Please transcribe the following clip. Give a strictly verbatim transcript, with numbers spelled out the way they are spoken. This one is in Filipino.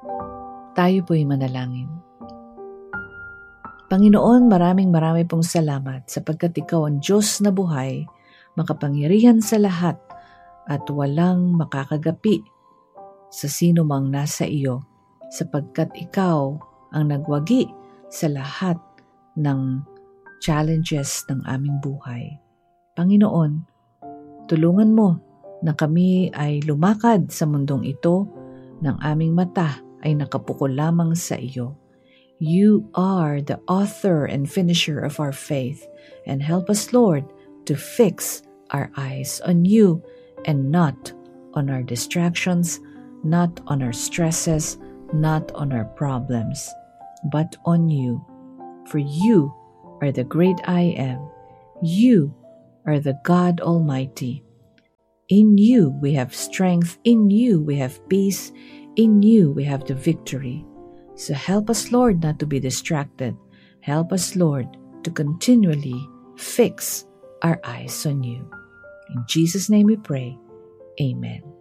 Tayo po'y manalangin. Panginoon, maraming marami pong salamat sapagkat Ikaw ang Diyos na buhay, makapangyarihan sa lahat at walang makakagapi sa sino mang nasa iyo, sapagkat Ikaw ang nagwagi sa lahat ng challenges ng aming buhay. Panginoon, tulungan mo na kami ay lumakad sa mundong ito ng aming mata ay nakapukol lamang sa iyo. You are the author and finisher of our faith, and help us, Lord, to fix our eyes on you and not on our distractions, not on our stresses, not on our problems, but on you. For you are the great I am. You are the God Almighty. In you we have strength. In you we have peace. In you we have the victory. So help us, Lord, not to be distracted. Help us, Lord, to continually fix our eyes on you. In Jesus' name we pray. Amen.